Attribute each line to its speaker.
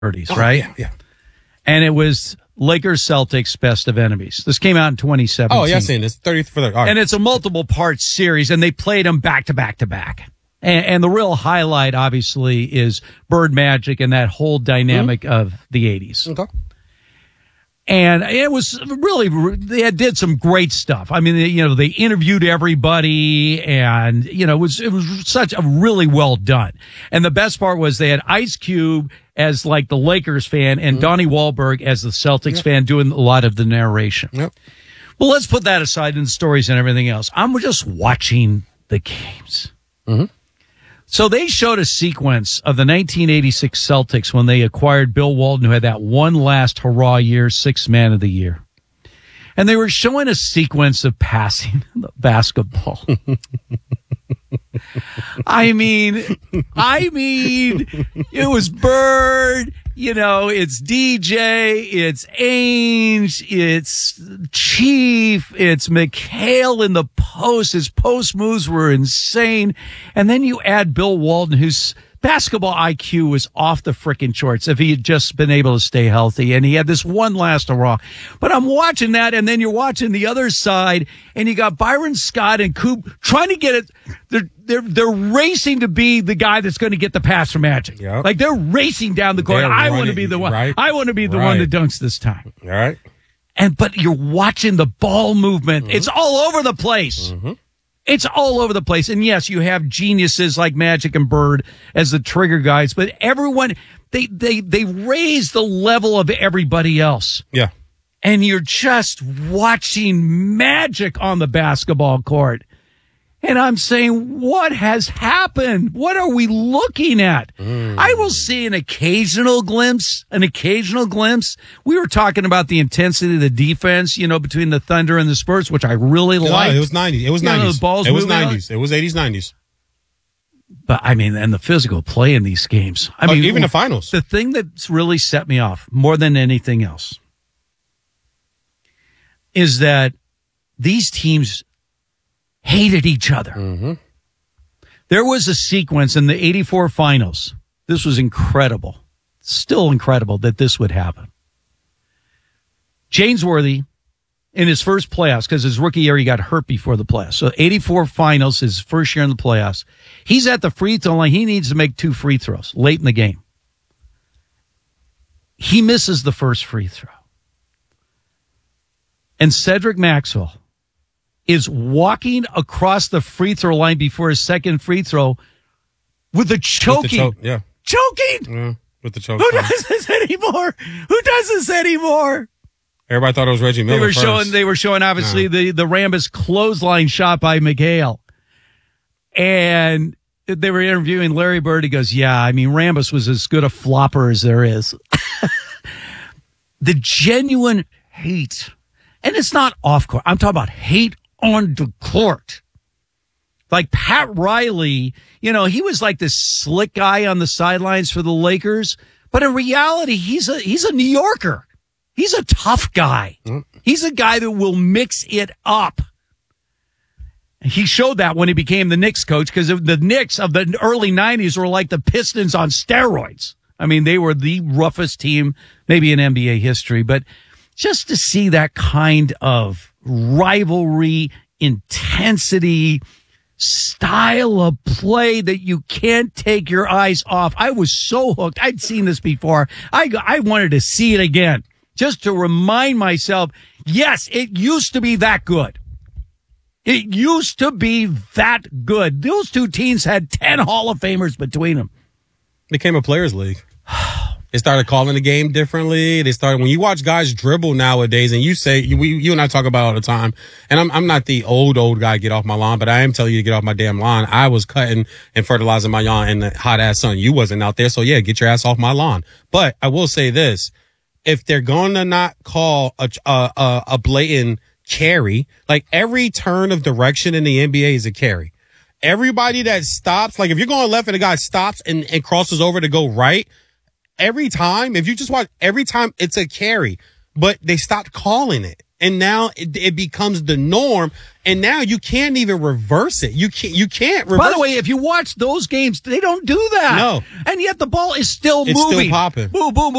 Speaker 1: 30s, right?
Speaker 2: Yeah.
Speaker 1: And it was Lakers Celtics Best of Enemies. This came out in 2017.
Speaker 2: Oh, yeah, I've seen this. 30th for the. Right.
Speaker 1: And it's a multiple part series, and they played them back to back to back. And the real highlight, obviously, is Bird Magic and that whole dynamic of the 80s.
Speaker 2: Okay.
Speaker 1: And it was really, they did some great stuff. I mean, they interviewed everybody, and, it was such a really well done. And the best part was they had Ice Cube as like the Lakers fan and Donnie Wahlberg as the Celtics fan doing a lot of the narration.
Speaker 2: Yep.
Speaker 1: Well, let's put that aside in the stories and everything else. I'm just watching the games.
Speaker 2: Mm-hmm.
Speaker 1: So they showed a sequence of the 1986 Celtics when they acquired Bill Walton, who had that one last hurrah year, sixth man of the year. And they were showing a sequence of passing the basketball. I mean, it was Bird, it's DJ, it's Ainge, it's Chief, it's McHale in the post. His post moves were insane. And then you add Bill Walton, whose basketball IQ was off the frickin' charts if he had just been able to stay healthy. And he had this one last hurrah. But I'm watching that, and then you're watching the other side, and you got Byron Scott and Coop trying to get it. They're racing to be the guy that's going to get the pass from Magic.
Speaker 2: Yep.
Speaker 1: Like they're racing down the court. I want to be the one.
Speaker 2: Right.
Speaker 1: I want to be the one that dunks this time.
Speaker 2: All right.
Speaker 1: But you're watching the ball movement. Mm-hmm. It's all over the place. Mm-hmm. It's all over the place. And yes, you have geniuses like Magic and Bird as the trigger guys, but everyone, they raise the level of everybody else.
Speaker 2: Yeah.
Speaker 1: And you're just watching magic on the basketball court. And I'm saying, what has happened? What are we looking at? I will see an occasional glimpse. We were talking about the intensity of the defense, between the Thunder and the Spurs, which I really liked.
Speaker 2: It was 90s. It was 90s.
Speaker 1: The balls
Speaker 2: it was
Speaker 1: moving
Speaker 2: 90s. It was 80s, 90s.
Speaker 1: But and the physical play in these games.
Speaker 2: Even the finals.
Speaker 1: The thing that's really set me off more than anything else is that these teams hated each other. Mm-hmm. There was a sequence in the 84 finals. This was incredible. Still incredible that this would happen. James Worthy, in his first playoffs, because his rookie year he got hurt before the playoffs. So 84 finals, his first year in the playoffs. He's at the free throw line. He needs to make 2 free throws late in the game. He misses the first free throw. And Cedric Maxwell is walking across the free throw line before his second free throw with a choking. Choking?
Speaker 2: Yeah, with the choke.
Speaker 1: Who does this anymore?
Speaker 2: Everybody thought it was Reggie Miller.
Speaker 1: They were showing obviously the Rambus clothesline shot by McHale. And they were interviewing Larry Bird. He goes, Rambus was as good a flopper as there is. The genuine hate. And it's not off court. I'm talking about hate on the court. Like Pat Riley, he was like this slick guy on the sidelines for the Lakers, but in reality, he's a New Yorker. He's a tough guy. He's a guy that will mix it up. He showed that when he became the Knicks coach, because the Knicks of the early 90s were like the Pistons on steroids. They were the roughest team maybe in NBA history, but just to see that kind of rivalry, intensity, style of play that you can't take your eyes off. I was so hooked. I'd seen this before. I wanted to see it again just to remind myself, yes, it used to be that good. It used to be that good. Those two teams had 10 Hall of Famers between them.
Speaker 2: Became a players' league. They started calling the game differently. When you watch guys dribble nowadays, and you and I talk about it all the time, and I'm not the old guy, get off my lawn, but I am telling you to get off my damn lawn. I was cutting and fertilizing my lawn in the hot ass sun. You wasn't out there. So yeah, get your ass off my lawn. But I will say this. If they're going to not call a blatant carry, like every turn of direction in the NBA is a carry. Everybody that stops, like if you're going left and the guy stops and crosses over to go right, every time, if you just watch, every time it's a carry, but they stopped calling it. and now it becomes the norm. And now you can't even reverse it. You can't reverse.
Speaker 1: By the way, if you watch those games, they don't do that.
Speaker 2: No.
Speaker 1: And yet the ball is still
Speaker 2: It's
Speaker 1: moving.
Speaker 2: still popping.
Speaker 1: Boom, boom, boom.